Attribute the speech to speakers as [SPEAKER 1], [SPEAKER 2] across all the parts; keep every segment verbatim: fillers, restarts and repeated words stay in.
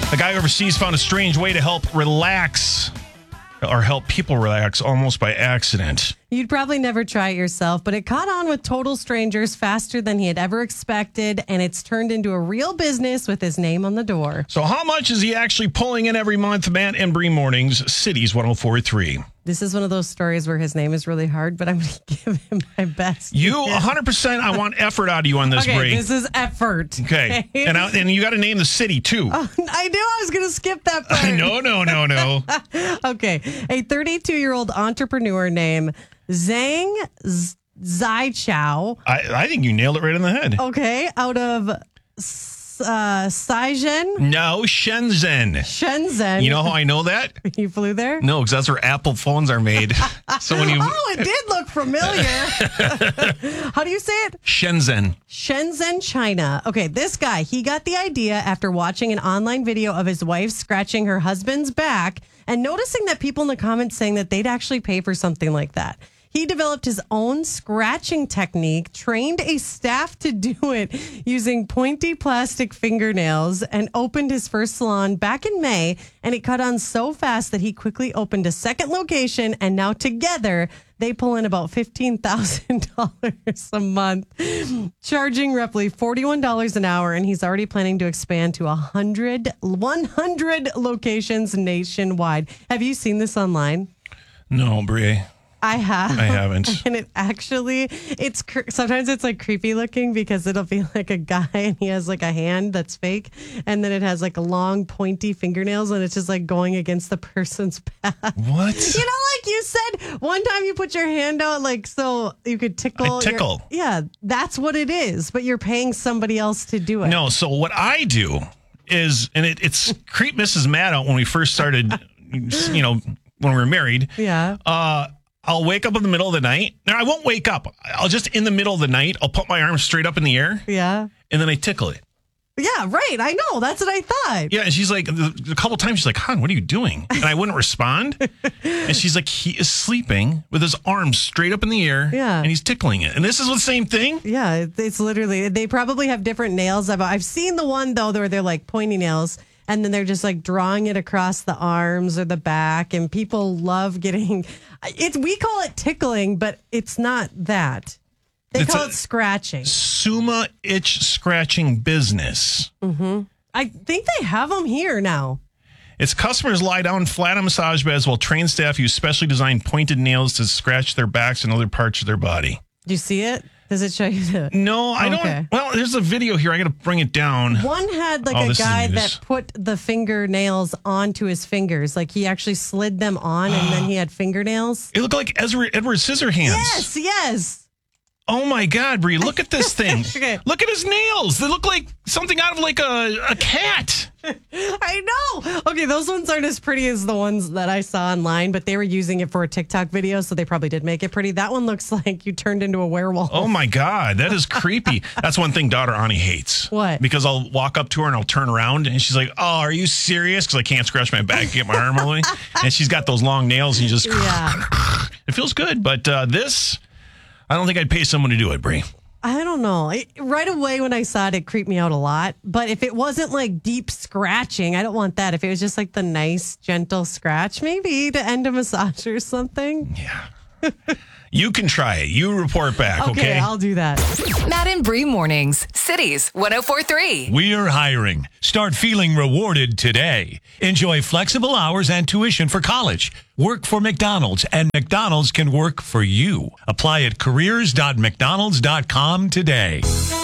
[SPEAKER 1] A guy overseas found a strange way to help relax or help people relax almost by accident.
[SPEAKER 2] You'd probably never try it yourself, but it caught on with total strangers faster than he had ever expected, and it's turned into a real business with his name on the door.
[SPEAKER 1] So how much is he actually pulling in every month? Matt and Bree Mornings, Cities one oh four point three.
[SPEAKER 2] This is one of those stories where his name is really hard, but I'm going to give him my best.
[SPEAKER 1] You, one hundred percent, I want effort out of you on this,
[SPEAKER 2] okay,
[SPEAKER 1] Bree.
[SPEAKER 2] this is effort.
[SPEAKER 1] Okay. okay. And, I, and you got to name the city, too.
[SPEAKER 2] Oh, I knew I was going to skip that part.
[SPEAKER 1] no, no, no, no.
[SPEAKER 2] Okay. A thirty-two-year-old entrepreneur named Zhang Zaichao.
[SPEAKER 1] I, I think you nailed it right on the head.
[SPEAKER 2] Okay. Out of uh, Shenzhen.
[SPEAKER 1] No, Shenzhen.
[SPEAKER 2] Shenzhen.
[SPEAKER 1] You know how I know that?
[SPEAKER 2] You flew there?
[SPEAKER 1] No, because that's where Apple phones are made. So when you
[SPEAKER 2] Oh, it did look familiar. How do you say it?
[SPEAKER 1] Shenzhen.
[SPEAKER 2] Shenzhen, China. Okay, this guy, he got the idea after watching an online video of his wife scratching her husband's back and noticing that people in the comments saying that they'd actually pay for something like that. He developed his own scratching technique, trained a staff to do it using pointy plastic fingernails, and opened his first salon back in May. And it caught on so fast that he quickly opened a second location. And now together, they pull in about fifteen thousand dollars a month, charging roughly forty-one dollars an hour. And he's already planning to expand to one hundred, one hundred locations nationwide. Have you seen this online?
[SPEAKER 1] No, Brie.
[SPEAKER 2] I have.
[SPEAKER 1] I haven't.
[SPEAKER 2] And it actually, it's sometimes it's like creepy looking because it'll be like a guy and he has like a hand that's fake. And then it has like a long pointy fingernails and it's just like going against the person's back.
[SPEAKER 1] What?
[SPEAKER 2] You know, like you said, one time you put your hand out like so you could tickle.
[SPEAKER 1] I tickle.
[SPEAKER 2] Your, yeah, that's what it is. But you're paying somebody else to do it.
[SPEAKER 1] No, so what I do is, and it, it's creep Missus Matt out when we first started, you know, when we were married.
[SPEAKER 2] Yeah.
[SPEAKER 1] Uh, I'll wake up in the middle of the night. No, I won't wake up. I'll just, in the middle of the night, I'll put my arm straight up in the air.
[SPEAKER 2] Yeah.
[SPEAKER 1] And then I tickle it.
[SPEAKER 2] Yeah, right. I know. That's what I thought.
[SPEAKER 1] Yeah. And she's like, a couple times, she's like, hon, what are you doing? And I wouldn't respond. And she's like, he is sleeping with his arms straight up in the air.
[SPEAKER 2] Yeah.
[SPEAKER 1] And he's tickling it. And this is the same thing.
[SPEAKER 2] Yeah. It's literally, they probably have different nails. I've, I've seen the one, though, where they're like pointy nails. And then they're just like drawing it across the arms or the back. And people love getting it's, we call it tickling, but it's not that. They
[SPEAKER 1] it's
[SPEAKER 2] call it scratching.
[SPEAKER 1] Suma itch scratching business.
[SPEAKER 2] Mm-hmm. I think they have them here now.
[SPEAKER 1] Its customers lie down flat on massage beds while trained staff use specially designed pointed nails to scratch their backs and other parts of their body.
[SPEAKER 2] Do you see it? Does it show you the...
[SPEAKER 1] No, I
[SPEAKER 2] okay.
[SPEAKER 1] don't. Well, there's a video here. I got to bring it down.
[SPEAKER 2] One had like
[SPEAKER 1] oh,
[SPEAKER 2] a guy that put the fingernails onto his fingers. Like he actually slid them on and then he had fingernails.
[SPEAKER 1] It looked like Ezra, Edward Scissorhands.
[SPEAKER 2] Yes, yes.
[SPEAKER 1] Oh my God, Brie, look at this thing.
[SPEAKER 2] Okay.
[SPEAKER 1] Look at his nails. They look like something out of like a, a cat.
[SPEAKER 2] I know. Okay, those ones aren't as pretty as the ones that I saw online, but they were using it for a TikTok video, so they probably did make it pretty. That one looks like you turned into a werewolf.
[SPEAKER 1] Oh my God, that is creepy. That's one thing daughter Ani hates.
[SPEAKER 2] What?
[SPEAKER 1] Because I'll walk up to her and I'll turn around and she's like, oh, are you serious? Because I can't scratch my back to get my arm all the way. And she's got those long nails and you just...
[SPEAKER 2] Yeah.
[SPEAKER 1] It feels good, but uh, this... I don't think I'd pay someone to do it, Brie.
[SPEAKER 2] I don't know. It, right away when I saw it, it creeped me out a lot. But if it wasn't like deep scratching, I don't want that. If it was just like the nice, gentle scratch, maybe to end a massage or something.
[SPEAKER 1] Yeah. You can try it. You report back, okay?
[SPEAKER 2] Okay, I'll do that.
[SPEAKER 3] Matt and Bree Mornings, Cities one oh four point three.
[SPEAKER 4] We're hiring. Start feeling rewarded today. Enjoy flexible hours and tuition for college. Work for McDonald's, and McDonald's can work for you. Apply at careers dot mcdonalds dot com today.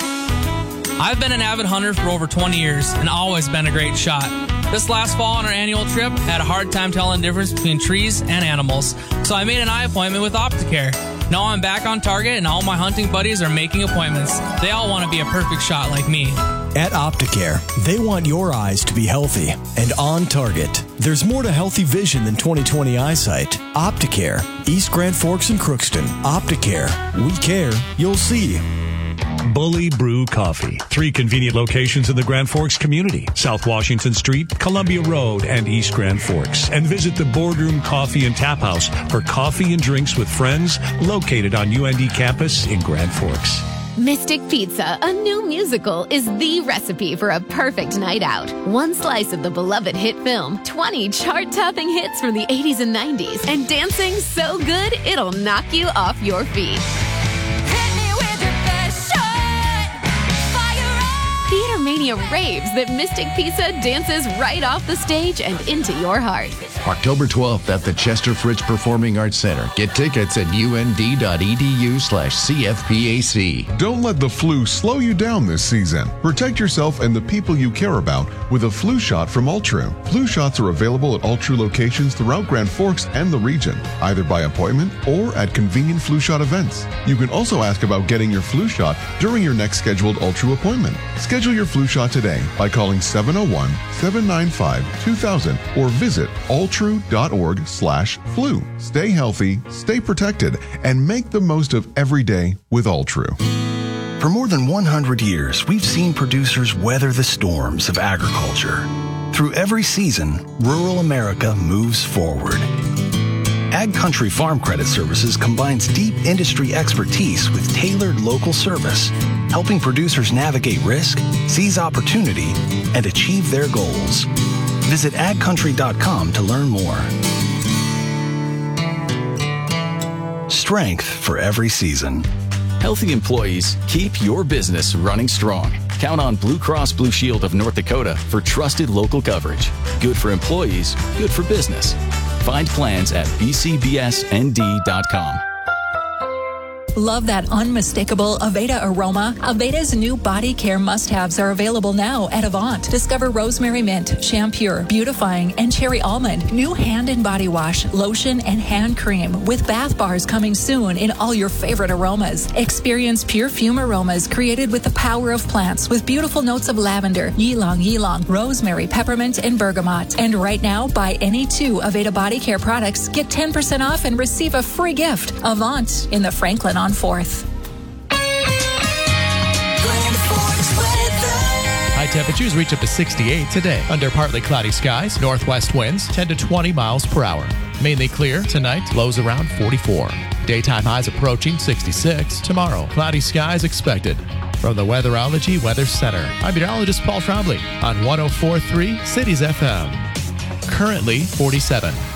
[SPEAKER 5] I've been an avid hunter for over twenty years and always been a great shot. This last fall on our annual trip, I had a hard time telling the difference between trees and animals, so I made an eye appointment with Opticare. Now I'm back on target and all my hunting buddies are making appointments. They all want to be a perfect shot like me.
[SPEAKER 6] At Opticare, they want your eyes to be healthy and on target. There's more to healthy vision than twenty twenty eyesight. Opticare, East Grand Forks and Crookston. Opticare, we care, you'll see.
[SPEAKER 4] Bully Brew Coffee. Three convenient locations in the Grand Forks community. South Washington Street, Columbia Road, and East Grand Forks. And visit the Boardroom Coffee and Tap House for coffee and drinks with friends located on U N D campus in Grand Forks.
[SPEAKER 7] Mystic Pizza, a new musical, is the recipe for a perfect night out. One slice of the beloved hit film, twenty chart-topping hits from the eighties and nineties, and dancing so good it'll knock you off your feet. Theater Mania raves that Mystic Pizza dances right off the stage and into your heart.
[SPEAKER 8] October twelfth at the Chester Fritz Performing Arts Center. Get tickets at und.edu slash CFPAC.
[SPEAKER 9] Don't let the flu slow you down this season. Protect yourself and the people you care about with a flu shot from Ultru. Flu shots are available at Ultru locations throughout Grand Forks and the region, either by appointment or at convenient flu shot events. You can also ask about getting your flu shot during your next scheduled Ultru appointment. Schedule your flu shot today by calling seven oh one, seven nine five, two thousand or visit ultru.org slash flu. Stay healthy, stay protected, and make the most of every day with Ultru.
[SPEAKER 10] For more than one hundred years, we've seen producers weather the storms of agriculture. Through every season, rural America moves forward. Ag Country Farm Credit Services combines deep industry expertise with tailored local service, helping producers navigate risk, seize opportunity, and achieve their goals. Visit ag country dot com to learn more. Strength for every season.
[SPEAKER 11] Healthy employees keep your business running strong. Count on Blue Cross Blue Shield of North Dakota for trusted local coverage. Good for employees, good for business. Find plans at b c b s n d dot com.
[SPEAKER 12] Love that unmistakable Aveda aroma? Aveda's new body care must-haves are available now at Avant. Discover rosemary mint, shampure, beautifying, and cherry almond. New hand and body wash, lotion, and hand cream with bath bars coming soon in all your favorite aromas. Experience pure fume aromas created with the power of plants with beautiful notes of lavender, ylang ylang, rosemary, peppermint, and bergamot. And right now, buy any two Aveda body care products, get ten percent off and receive a free gift. Avant in the Franklin on fourth.
[SPEAKER 13] High temperatures reach up to sixty-eight today under partly cloudy skies. Northwest winds ten to twenty miles per hour. Mainly clear tonight, lows around forty-four. Daytime highs approaching sixty-six. Tomorrow, cloudy skies expected. From the Weatherology Weather Center, I'm meteorologist Paul Trombley on one oh four point three Cities F M. Currently forty-seven.